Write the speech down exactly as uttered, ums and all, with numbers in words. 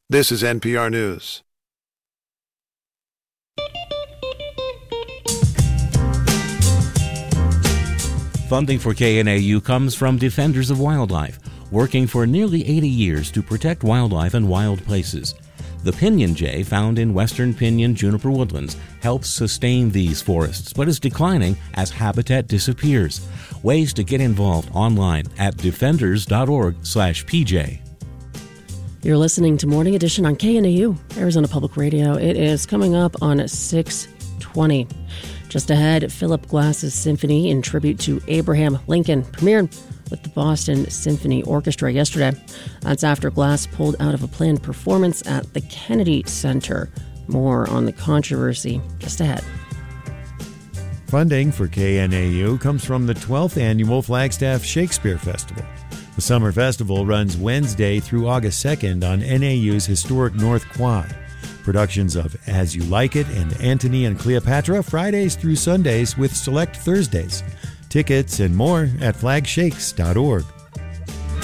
This is N P R News. Funding for K N A U comes from Defenders of Wildlife, working for nearly eighty years to protect wildlife and wild places. The pinyon jay, found in western pinyon juniper woodlands, helps sustain these forests, but is declining as habitat disappears. Ways to get involved online at defenders dot org slash P J. You're listening to Morning Edition on K N A U, Arizona Public Radio. It is coming up on six twenty. Just ahead, Philip Glass's symphony in tribute to Abraham Lincoln premiered with the Boston Symphony Orchestra yesterday. That's after Glass pulled out of a planned performance at the Kennedy Center. More on the controversy just ahead. Funding for K N A U comes from the twelfth Annual Flagstaff Shakespeare Festival. The summer festival runs Wednesday through August second on N A U's historic North Quad. Productions of As You Like It and Antony and Cleopatra Fridays through Sundays with select Thursdays. Tickets and more at flagshakes dot org.